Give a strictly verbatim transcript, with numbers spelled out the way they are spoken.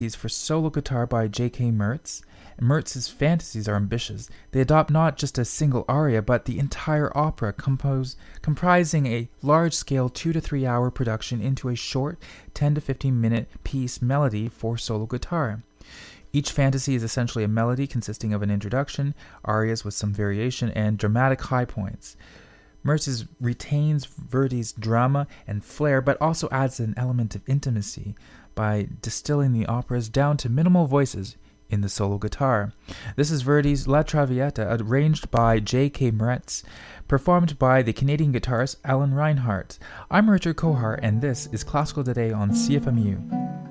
for solo guitar by J K. Mertz. Mertz's fantasies are ambitious. They adopt not just a single aria, but the entire opera, compose, comprising a large-scale two to three hour production into a short ten to fifteen minute piece melody for solo guitar. Each fantasy is essentially a melody consisting of an introduction, arias with some variation, and dramatic high points. Mertz retains Verdi's drama and flair, but also adds an element of intimacy by distilling the operas down to minimal voices in the solo guitar. This is Verdi's La Traviata, arranged by J K. Mertz, performed by the Canadian guitarist Alan Reinhardt. I'm Richard Kohar, and this is Classical Today on C F M U.